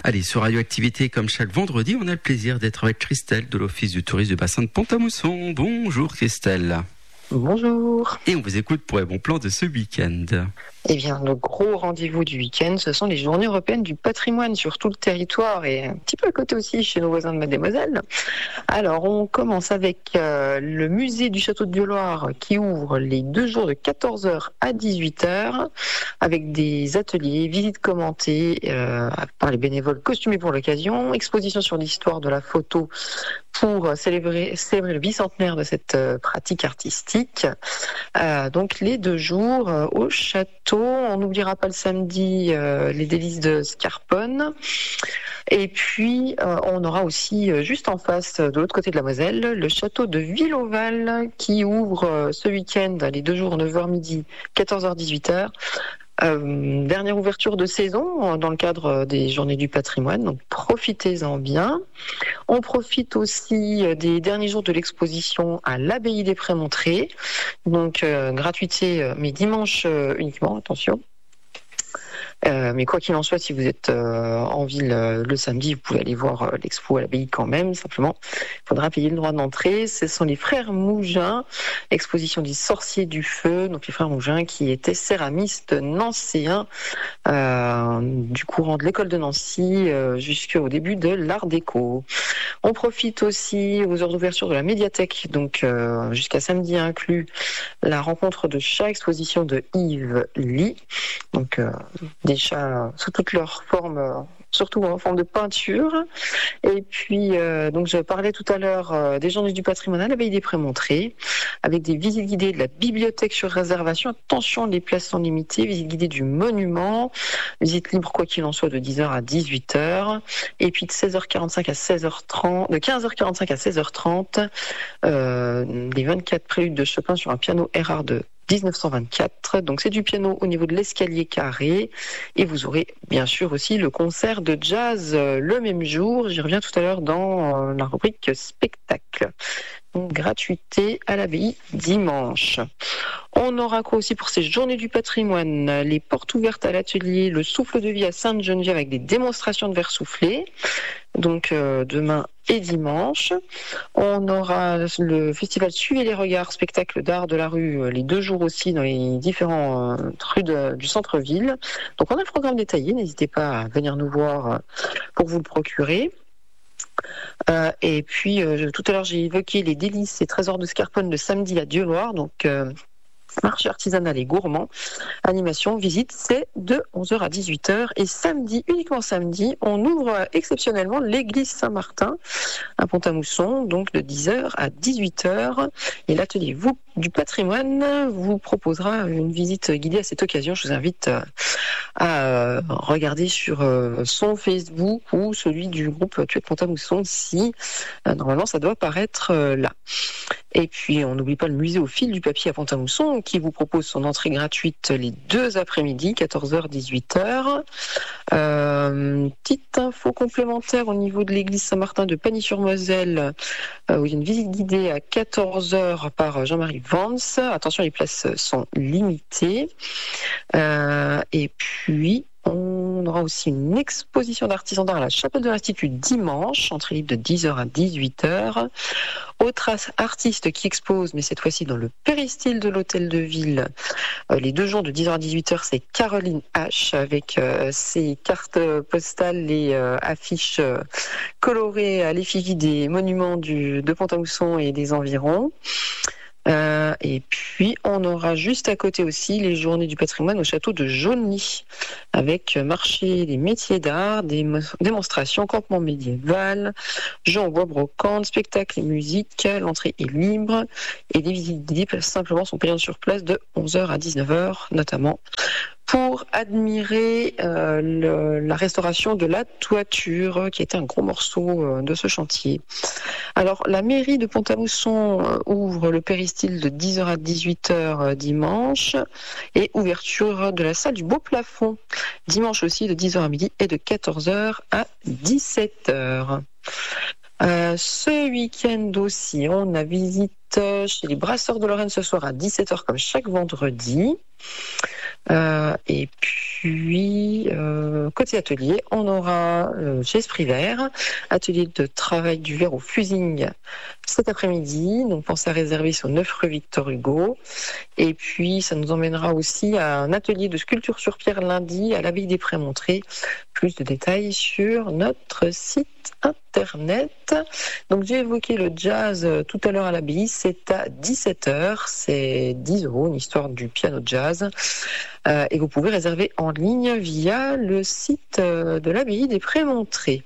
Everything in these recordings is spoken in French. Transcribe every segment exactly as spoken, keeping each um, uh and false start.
Allez, sur Radioactivité, comme chaque vendredi, on a le plaisir d'être avec Christelle de l'Office du tourisme du bassin de Pont-à-Mousson. Bonjour Christelle. Bonjour. Et on vous écoute pour les bons plans de ce week-end. Eh bien, le gros rendez-vous du week-end, ce sont les journées européennes du patrimoine sur tout le territoire et un petit peu à côté aussi chez nos voisins de Mademoiselle. Alors, on commence avec euh, le musée du château de Dieuloir qui ouvre les deux jours de quatorze heures à dix-huit heures avec des ateliers, visites commentées euh, par les bénévoles costumés pour l'occasion, exposition sur l'histoire de la photo pour célébrer, célébrer le bicentenaire de cette euh, pratique artistique. Euh, donc les deux jours euh, au château. On n'oubliera pas le samedi euh, les délices de Scarponne. Et puis euh, on aura aussi euh, juste en face, de l'autre côté de la Moselle, le château de Villoval qui ouvre euh, ce week-end les deux jours neuf heures midi, quatorze heures dix-huit heures. Euh, dernière ouverture de saison dans le cadre des Journées du patrimoine, donc profitez-en bien. On profite aussi des derniers jours de l'exposition à l'abbaye des Prémontrés, donc euh, gratuité, mais dimanche euh, uniquement, attention. Euh, mais quoi qu'il en soit, si vous êtes euh, en ville euh, le samedi, vous pouvez aller voir euh, l'expo à l'abbaye quand même. Simplement, il faudra payer le droit d'entrée. Ce sont les frères Mougin, exposition des sorciers du feu. Donc les frères Mougin qui étaient céramistes nancéens euh, du courant de l'école de Nancy euh, jusqu'au début de l'Art déco. On profite aussi aux heures d'ouverture de la médiathèque, donc euh, jusqu'à samedi inclus, la rencontre de chats, exposition de Yves Lee. Donc euh, des chats sous toutes leurs formes, euh, surtout en forme de peinture. Et puis, euh, donc je parlais tout à l'heure euh, des Journées du patrimoine à l'abbaye des Prémontrés, avec des visites guidées de la bibliothèque sur réservation. Attention, les places sont limitées. Visite guidée du monument, visite libre quoi qu'il en soit de dix heures à dix-huit heures. Et puis de seize heures quarante-cinq à seize heures trente, de quinze heures quarante-cinq à seize heures trente, euh, les vingt-quatre préludes de Chopin sur un piano Erard de dix-neuf cent vingt-quatre. Donc c'est du piano au niveau de l'escalier carré et vous aurez bien sûr aussi le concert de jazz le même jour. J'y reviens tout à l'heure dans la rubrique spectacle. Donc gratuité à l'abbaye dimanche. On aura quoi aussi pour ces journées du patrimoine? Les portes ouvertes à l'atelier Le Souffle de Vie à Sainte-Geneviève avec des démonstrations de verre soufflé. Donc euh, demain et dimanche. On aura le festival Suivez les regards, spectacle d'art de la rue, les deux jours aussi dans les différents euh, rues de, du centre-ville. Donc on a le programme détaillé, n'hésitez pas à venir nous voir pour vous le procurer. Euh, et puis euh, tout à l'heure j'ai évoqué les délices et trésors de Scarponne le samedi à Dieuloir, donc euh, marché artisanal et gourmand, animation, visite, c'est de onze heures à dix-huit heures. Et samedi, uniquement samedi, on ouvre exceptionnellement l'église Saint-Martin à Pont-à-Mousson, donc de dix heures à dix-huit heures. Et l'atelier vous, du patrimoine vous proposera une visite guidée à cette occasion. Je vous invite à regarder sur son Facebook ou celui du groupe Tu es de Pont-à-Mousson si normalement ça doit apparaître là. Et puis on n'oublie pas le musée au fil du papier à Pont-à-Mousson qui vous propose son entrée gratuite les deux après-midi, quatorze heures dix-huit heures. Euh, petite info complémentaire au niveau de l'église Saint-Martin de Pagny-sur-Moselle euh, où il y a une visite guidée à quatorze heures par Jean-Marie Vance. Attention, les places sont limitées. Euh, et puis on aura aussi une exposition d'artisans d'art à la chapelle de l'Institut dimanche, entrée libre de dix heures à dix-huit heures. Autre artiste qui expose, mais cette fois-ci dans le péristyle de l'hôtel de ville, euh, les deux jours de dix heures à dix-huit heures, c'est Caroline H avec euh, ses cartes postales et euh, affiches euh, colorées à l'effigie des monuments du, de Pont-à-Mousson et des environs. Euh, et puis on aura juste à côté aussi les journées du patrimoine au château de Jaulny avec marché des métiers d'art, des démonstrations, campement médiéval, jeux en bois brocante, spectacles et musique. L'entrée est libre et les visites guidées simplement sont payantes sur place de onze heures à dix-neuf heures notamment pour admirer euh, le, la restauration de la toiture qui était un gros morceau euh, de ce chantier. Alors la mairie de Pont-à-Mousson euh, ouvre le péristyle de dix heures à dix-huit heures euh, dimanche et ouverture de la salle du Beau Plafond dimanche aussi de dix heures à midi et de quatorze heures à dix-sept heures. Euh, ce week-end aussi, on a visite chez les Brasseurs de Lorraine ce soir à dix-sept heures comme chaque vendredi. Euh, et puis, euh, côté atelier, on aura euh, chez Esprit Vert, atelier de travail du verre au fusing cet après-midi. Donc, pensez à réserver sur neuf rue Victor Hugo. Et puis, ça nous emmènera aussi à un atelier de sculpture sur pierre lundi à l'abbaye des Prémontrés. Plus de détails sur notre site internet. Donc, j'ai évoqué le jazz tout à l'heure à l'abbaye. C'est à dix-sept heures. C'est dix euros, une histoire du piano jazz. Euh, et vous pouvez réserver en ligne via le site de l'abbaye des Prémontrés.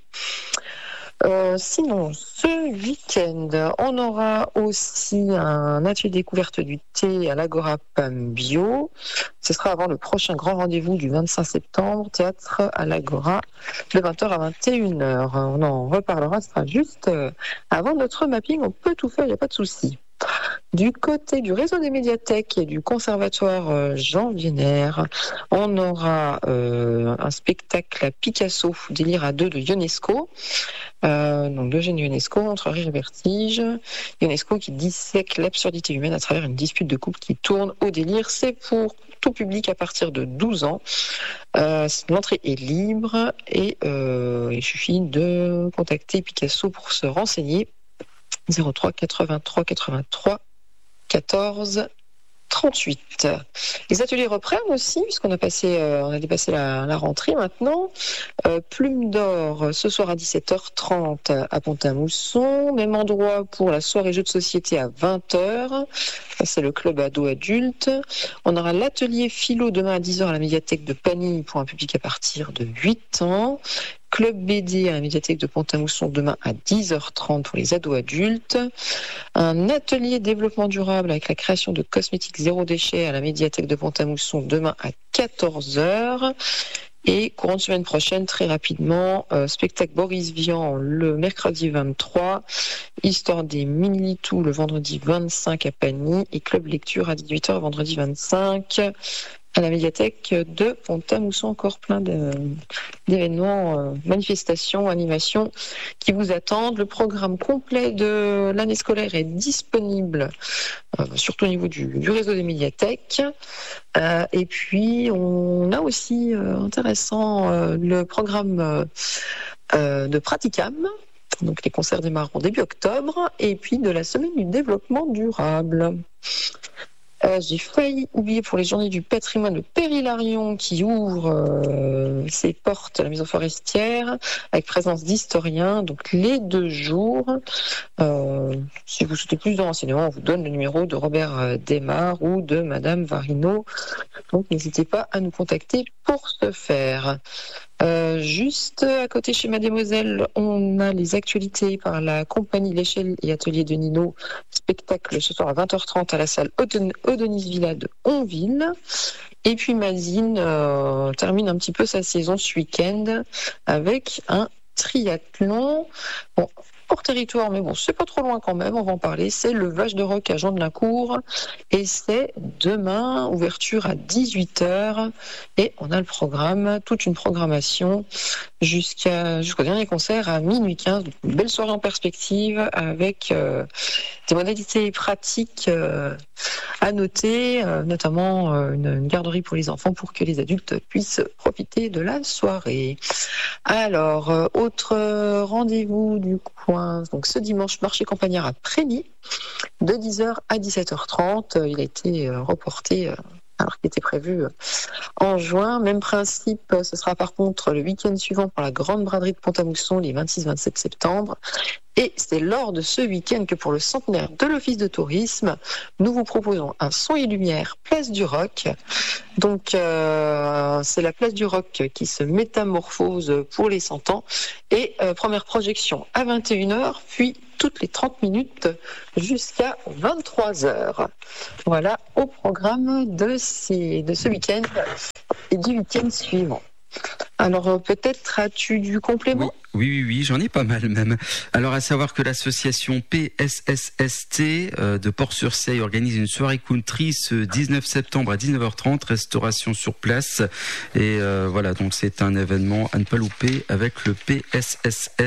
Euh, sinon, ce week-end, on aura aussi un atelier découverte du thé à l'Agora Pam Bio. Ce sera avant le prochain grand rendez-vous du vingt-cinq septembre, théâtre à l'Agora, de vingt heures à vingt et une heures. On en reparlera, ce sera juste avant notre mapping. On peut tout faire, il n'y a pas de souci. Du côté du réseau des médiathèques et du conservatoire Jean Viennaire, on aura euh, un spectacle à Picasso, délire à deux de Ionesco. Euh, donc d'Eugène Ionesco, entre rire et vertige. Ionesco qui dissèque l'absurdité humaine à travers une dispute de couple qui tourne au délire. C'est pour tout public à partir de douze ans. Euh, l'entrée est libre et euh, il suffit de contacter Picasso pour se renseigner. zéro trois quatre-vingt-trois quatre-vingt-trois quatorze trente-huit. Les ateliers reprennent aussi, puisqu'on a passé, euh, on a dépassé la, la rentrée maintenant. Euh, Plume d'or, ce soir à dix-sept heures trente à Pont-à-Mousson. Même endroit pour la soirée jeux de société à vingt heures. Ça, c'est le club ado-adulte. On aura l'atelier philo demain à dix heures à la médiathèque de Pagny pour un public à partir de huit ans. Club B D à la médiathèque de Pont-à-Mousson demain à dix heures trente pour les ados adultes. Un atelier développement durable avec la création de cosmétiques zéro déchet à la médiathèque de Pont-à-Mousson demain à quatorze heures. Et courant de semaine prochaine, très rapidement, euh, spectacle Boris Vian le mercredi vingt-trois, Histoire des Mini-Litous le vendredi vingt-cinq à Pagny et Club Lecture à dix-huit heures vendredi vingt-cinq à la médiathèque de Pont-à-Mousson. Encore plein de, d'événements, euh, manifestations, animations qui vous attendent. Le programme complet de l'année scolaire est disponible, euh, surtout au niveau du, du réseau des médiathèques. Euh, et puis, on a aussi, euh, intéressant, euh, le programme euh, euh, de Praticam. Donc, les concerts démarreront début octobre. Et puis, de la semaine du développement durable. Euh, j'ai failli oublier pour les journées du patrimoine le Périlarion qui ouvre euh, ses portes à la maison forestière avec présence d'historiens, donc les deux jours. Euh, si vous souhaitez plus de renseignements, on vous donne le numéro de Robert Desmar ou de Madame Varino. Donc n'hésitez pas à nous contacter pour ce faire. Euh, juste à côté chez Mademoiselle, on a les actualités par la compagnie L'Échelle et Atelier de Nino. Spectacle ce soir à vingt heures trente à la salle Odonis Villa de Onville. Et puis Mazine euh, termine un petit peu sa saison ce week-end avec un triathlon. Bon, hors territoire, mais bon, c'est pas trop loin quand même, on va en parler. C'est le Vache de Roc à Jean-de-la-Cour et c'est demain, ouverture à dix-huit heures. Et on a le programme, toute une programmation jusqu'à, jusqu'au dernier concert à minuit quinze. Une belle soirée en perspective avec euh, des modalités pratiques euh, à noter, euh, notamment euh, une, une garderie pour les enfants pour que les adultes puissent profiter de la soirée. Alors, euh, autre euh, rendez-vous du coin, donc ce dimanche, marché campagnard à Prény, de dix heures à dix-sept heures trente. Il a été euh, reporté, euh, alors qu'il était prévu euh, en juin. Même principe, euh, ce sera par contre le week-end suivant pour la grande braderie de Pont-à-Mousson, les vingt-six vingt-sept septembre. Et c'est lors de ce week-end que pour le centenaire de l'Office de tourisme, nous vous proposons un son et lumière Place du Roc. Donc euh, c'est la Place du Roc qui se métamorphose pour les cent ans. Et euh, première projection à vingt et une heures, puis toutes les trente minutes jusqu'à vingt-trois heures. Voilà au programme de, ces, de ce week-end et du week-end suivant. Alors peut-être as-tu du complément ? Oui, oui, oui, j'en ai pas mal même. Alors à savoir que l'association P S S S T euh, de Port-sur-Seille organise une soirée country ce dix-neuf septembre à dix-neuf heures trente, restauration sur place. Et euh, voilà, donc c'est un événement à ne pas louper avec le P S S S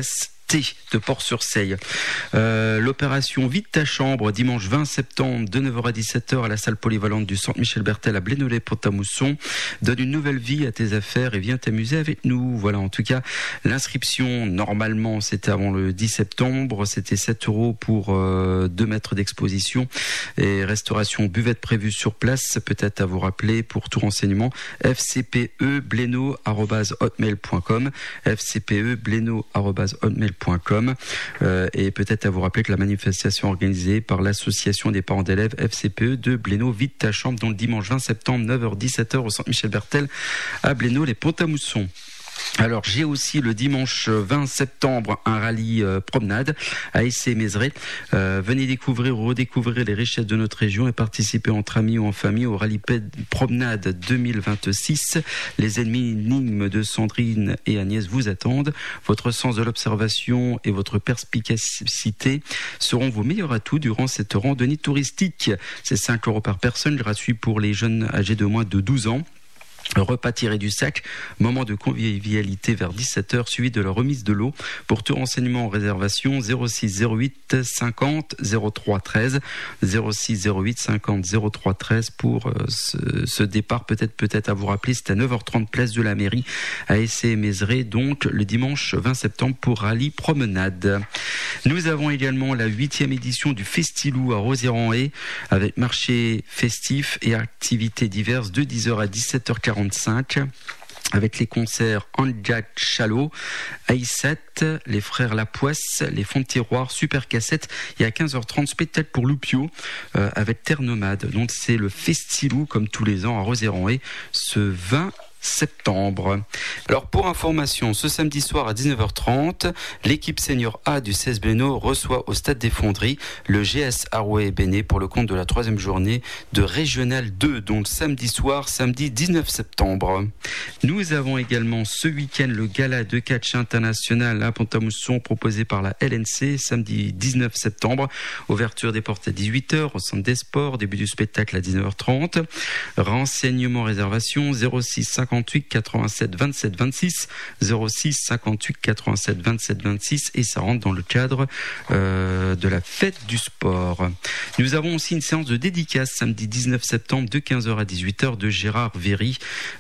T de Port-sur-Seille. Euh, l'opération Vide ta chambre, dimanche vingt septembre, de neuf heures à dix-sept heures à la salle polyvalente du centre Michel Bertel à Blénolé-Pont-à-Mousson. Donne une nouvelle vie à tes affaires et viens t'amuser avec nous. Voilà, en tout cas, l'inscription, normalement, c'était avant le dix septembre. C'était sept euros pour euh, deux mètres d'exposition et restauration buvette prévue sur place. Peut-être à vous rappeler pour tout renseignement, f c p e bléno arobase hotmail point com, f c p e bléno arobase hotmail point com, euh, et peut-être à vous rappeler que la manifestation organisée par l'association des parents d'élèves F C P E de Bléno Vide ta chambre, donc le dimanche vingt septembre, neuf heures dix-sept heures au centre Michel Bertel à Bléno les Pont-à-Mousson. Alors j'ai aussi le dimanche vingt septembre un rallye euh, promenade à Essé-Mézeray. Euh, venez découvrir ou redécouvrir les richesses de notre région et participer entre amis ou en famille au rallye promenade deux mille vingt-six. Les énigmes de Sandrine et Agnès vous attendent. Votre sens de l'observation et votre perspicacité seront vos meilleurs atouts durant cette randonnée touristique. C'est cinq euros par personne, gratuit pour les jeunes âgés de moins de douze ans. Repas tiré du sac, moment de convivialité vers dix-sept heures, suivi de la remise de l'eau. Pour tout renseignement en réservation, zéro six zéro huit cinquante zéro trois treize, zéro six zéro huit cinquante zéro trois treize pour euh, ce, ce départ. Peut-être peut-être à vous rappeler, c'est à neuf heures trente place de la mairie à Essé-Mézeray, donc le dimanche vingt septembre pour rallye promenade. Nous avons également la huitième édition du Festilou à Rosières-en-Haye avec marché festif et activités diverses de dix heures à dix-sept heures quarante-cinq. Avec les concerts Anjak Chalot, Aïssette, les frères Lapoisse, les fonds de tiroir, Super Cassette. Et à quinze heures trente, spectacle pour Loupio euh, avec Terre Nomade. Donc c'est le Festilou comme tous les ans à Rosières-en-Haye ce vingt septembre. Alors pour information, ce samedi soir à dix-neuf heures trente, l'équipe senior A du C S Bléno reçoit au stade des Fonderies le G S Arouet Béné pour le compte de la troisième journée de Régional deux, donc samedi soir, samedi dix-neuf septembre. Nous avons également ce week-end le gala de catch international à Pont-à-Mousson proposé par la L N C, samedi dix-neuf septembre, ouverture des portes à dix-huit heures au centre des sports, début du spectacle à dix-neuf heures trente. Renseignements, réservation zéro six cinquante-huit quatre-vingt-sept vingt-sept vingt-six, zéro six cinquante-huit quatre-vingt-sept vingt-sept vingt-six, et ça rentre dans le cadre euh, de la fête du sport. Nous avons aussi une séance de dédicace samedi dix-neuf septembre de quinze heures à dix-huit heures de Gérard Véry,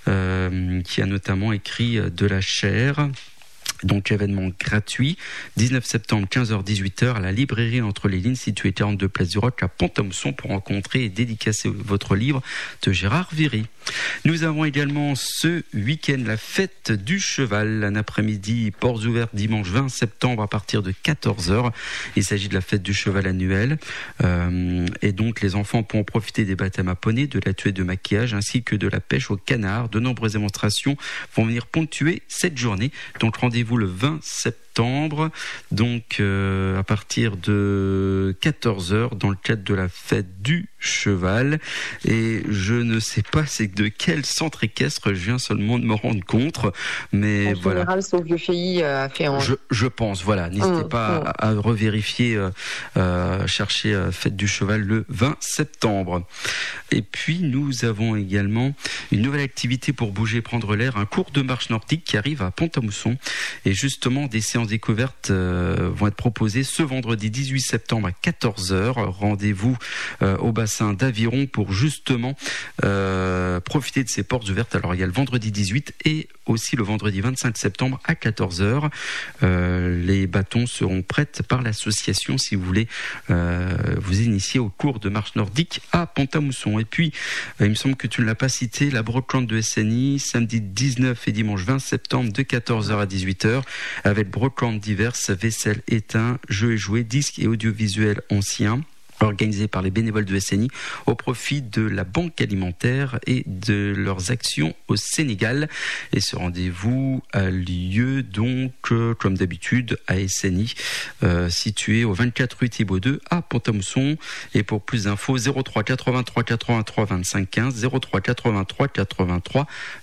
euh, qui a notamment écrit de la chaire. Donc événement gratuit, dix-neuf septembre, quinze heures dix-huit heures à la librairie Entre les lignes située quarante-deux place du Roc à Pont-à-Mousson pour rencontrer et dédicacer votre livre de Gérard Véry. Nous avons également ce week-end la fête du cheval, un après-midi, portes ouvertes dimanche vingt septembre à partir de quatorze heures. Il s'agit de la fête du cheval annuelle euh, et donc les enfants pourront profiter des baptêmes à poney, de la tuée de maquillage ainsi que de la pêche au canard. De nombreuses démonstrations vont venir ponctuer cette journée. Donc rendez-vous le vingt septembre, donc euh, à partir de quatorze heures dans le cadre de la fête du cheval. Et je ne sais pas c'est de quel centre équestre, je viens seulement de me rendre compte, mais en voilà. général, sauf le F I a fait en... Je, je pense, voilà. N'hésitez mmh, pas mmh. à, à revérifier, euh, euh, chercher euh, fête du cheval le vingt septembre. Et puis nous avons également une nouvelle activité pour bouger, prendre l'air, un cours de marche nordique qui arrive à Pont-à-Mousson. Et justement, des séances découvertes euh, vont être proposées ce vendredi dix-huit septembre à quatorze heures. Rendez-vous euh, au bassin d'Aviron pour justement euh, profiter de ces portes ouvertes. Alors il y a le vendredi dix-huit et aussi le vendredi vingt-cinq septembre à quatorze heures. Euh, les bâtons seront prêts par l'association si vous voulez euh, vous initier au cours de marche nordique à Pont-à-Mousson. Et puis, euh, il me semble que tu ne l'as pas cité, la brocante de S N I, samedi dix-neuf et dimanche vingt septembre de quatorze heures à dix-huit heures, avec brocante diverses, vaisselle, éteint, jeux et jouets, disques et audiovisuels anciens, organisé par les bénévoles de S N I au profit de la Banque alimentaire et de leurs actions au Sénégal. Et ce rendez-vous a lieu donc, euh, comme d'habitude, à S N I, euh, situé au vingt-quatre rue Thibaut deux à Pont-à-Mousson. Et pour plus d'infos, zéro trois quatre-vingt-trois quatre-vingt-trois vingt-cinq quinze, zéro trois quatre-vingt-trois quatre-vingt-trois